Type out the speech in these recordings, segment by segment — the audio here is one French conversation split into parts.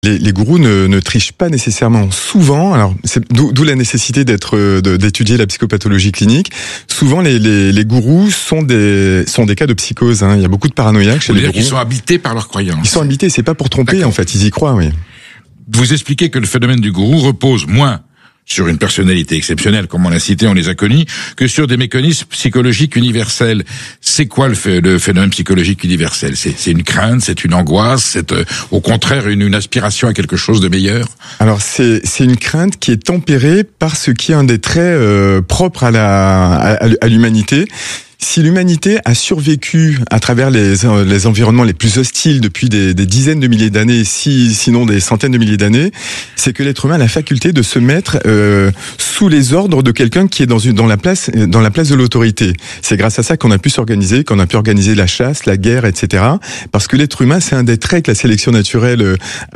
Les gourous ne trichent pas nécessairement. Souvent, alors c'est d'où la nécessité d'étudier la psychopathologie clinique. Souvent, les gourous sont des cas de psychose. Hein. Il y a beaucoup de paranoïaques chez les gourous. Ils sont habités par leurs croyances. Ils sont habités. C'est pas pour tromper. D'accord. En fait, ils y croient. Oui. Vous expliquez que le phénomène du gourou repose moins sur une personnalité exceptionnelle, comme on l'a cité, on les a connus, que sur des mécanismes psychologiques universels. C'est quoi le phénomène psychologique universel ? C'est une crainte, c'est une angoisse, c'est au contraire une aspiration à quelque chose de meilleur ? Alors c'est une crainte qui est tempérée par ce qui est un des traits propres à l'humanité. Si l'humanité a survécu à travers les environnements les plus hostiles depuis des dizaines de milliers d'années, sinon des centaines de milliers d'années, c'est que l'être humain a la faculté de se mettre sous les ordres de quelqu'un qui est dans la place de l'autorité. C'est grâce à ça qu'on a pu s'organiser, qu'on a pu organiser la chasse, la guerre, etc. Parce que l'être humain, c'est un des traits que la sélection naturelle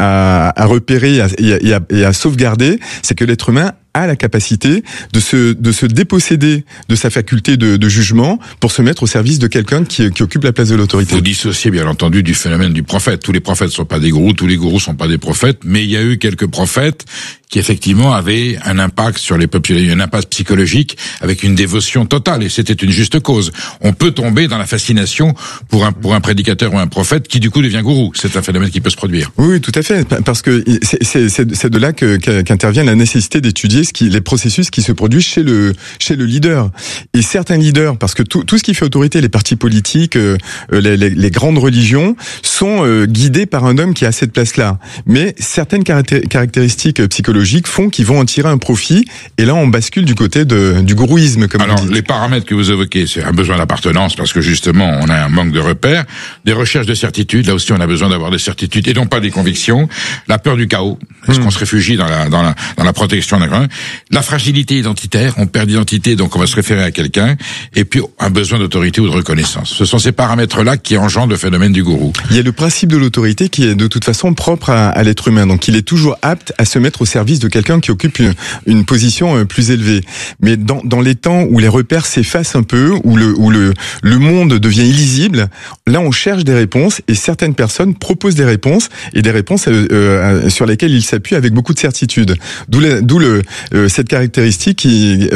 a repéré et à sauvegarder, c'est que l'être humain a la capacité de se déposséder de sa faculté de jugement pour se mettre au service de quelqu'un qui occupe la place de l'autorité. Vous dissociez bien entendu du phénomène du prophète. Tous les prophètes sont pas des gourous, tous les gourous sont pas des prophètes, mais il y a eu quelques prophètes qui effectivement avaient un impact sur les populations, un impact psychologique avec une dévotion totale, et c'était une juste cause. On peut tomber dans la fascination pour un prédicateur ou un prophète qui du coup devient gourou. C'est un phénomène qui peut se produire. Oui, tout à fait, parce que c'est de là qu'intervient la nécessité d'étudier les processus qui se produisent chez le leader. Et certains leaders, parce que tout ce qui fait autorité, les partis politiques, les grandes religions, sont guidés par un homme qui a cette place-là. Mais certaines caractéristiques psychologiques font qu'ils vont en tirer un profit, et là on bascule du côté du gourouisme, comme alors, vous dites. Les paramètres que vous évoquez, c'est un besoin d'appartenance, parce que justement on a un manque de repères, des recherches de certitude, là aussi on a besoin d'avoir des certitudes et non pas des convictions, la peur du chaos, est-ce qu'on se réfugie dans la protection d'un grain, la fragilité identitaire, on perd d'identité donc on va se référer à quelqu'un, et puis un besoin d'autorité ou de reconnaissance. Ce sont ces paramètres-là qui engendrent le phénomène du gourou. Il y a le principe de l'autorité qui est de toute façon propre à l'être humain, donc il est toujours apte à se mettre au service de quelqu'un qui occupe une position plus élevée. Mais dans les temps où les repères s'effacent un peu, où le monde devient illisible, là on cherche des réponses, et certaines personnes proposent des réponses, et des réponses sur lesquelles ils s'appuient avec beaucoup de certitude. D'où cette caractéristique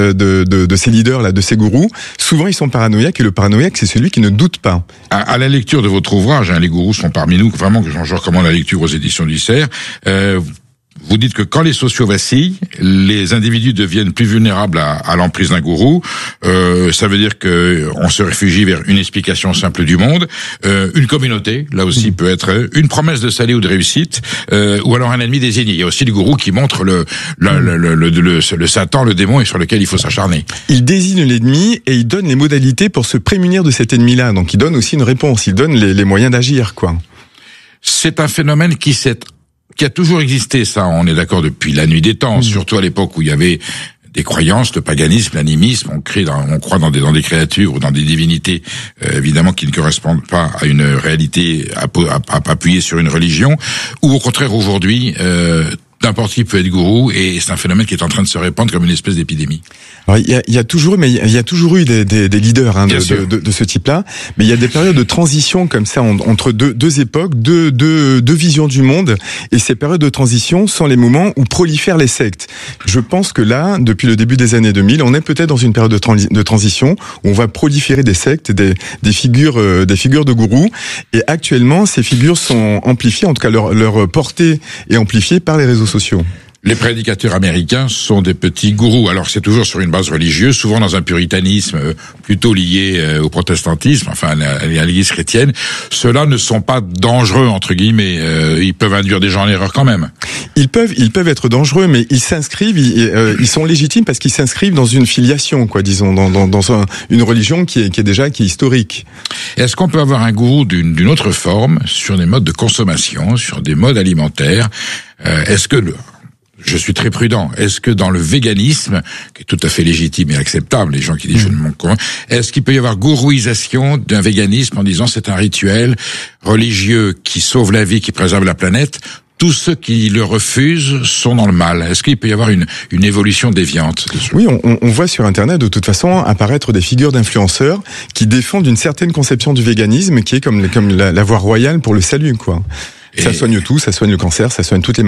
de ces leaders là, de ces gourous. Souvent ils sont paranoïaques, et le paranoïaque c'est celui qui ne doute pas. À la lecture de votre ouvrage, les gourous sont parmi nous, vraiment que je recommande la lecture aux éditions du Cerf. Vous dites que quand les sociaux vacillent, les individus deviennent plus vulnérables à l'emprise d'un gourou. Ça veut dire que on se réfugie vers une explication simple du monde, une communauté, là aussi peut être une promesse de salut ou de réussite, ou alors un ennemi désigné. Il y a aussi le gourou qui montre le Satan, le démon, et sur lequel il faut s'acharner. Il désigne l'ennemi et il donne les modalités pour se prémunir de cet ennemi-là. Donc il donne aussi une réponse, il donne les moyens d'agir, quoi. C'est un phénomène qui a toujours existé, ça, on est d'accord, depuis la nuit des temps, surtout à l'époque où il y avait des croyances, le paganisme, l'animisme, on croit dans des créatures ou dans des divinités, évidemment, qui ne correspondent pas à une réalité appuyée sur une religion, ou au contraire aujourd'hui, n'importe qui peut être gourou, et c'est un phénomène qui est en train de se répandre comme une espèce d'épidémie. Alors, il y a toujours eu des leaders de ce type-là, mais il y a des périodes de transition comme ça entre deux époques, deux visions du monde, et ces périodes de transition sont les moments où prolifèrent les sectes. Je pense que là, depuis le début des années 2000, on est peut-être dans une période de transition où on va proliférer des sectes, des figures de gourous, et actuellement ces figures sont amplifiées, en tout cas leur portée est amplifiée par les réseaux sociaux. Les prédicateurs américains sont des petits gourous. Alors c'est toujours sur une base religieuse, souvent dans un puritanisme plutôt lié au protestantisme, enfin à l'Église chrétienne. Ceux-là ne sont pas dangereux entre guillemets. Ils peuvent induire des gens en erreur quand même. Ils peuvent être dangereux, mais ils s'inscrivent, ils sont légitimes parce qu'ils s'inscrivent dans une filiation, quoi, disons, dans une religion qui est historique. Est-ce qu'on peut avoir un gourou d'une autre forme sur des modes de consommation, sur des modes alimentaires? Je suis très prudent. Est-ce que dans le véganisme, qui est tout à fait légitime et acceptable, les gens qui disent je ne m'en convainc, est-ce qu'il peut y avoir gourouisation d'un véganisme en disant c'est un rituel religieux qui sauve la vie, qui préserve la planète? Tous ceux qui le refusent sont dans le mal. Est-ce qu'il peut y avoir une évolution déviante dessus? Oui, on voit sur Internet de toute façon apparaître des figures d'influenceurs qui défendent une certaine conception du véganisme qui est comme la voie royale pour le salut, quoi. Ça soigne tout, ça soigne le cancer, ça soigne toutes les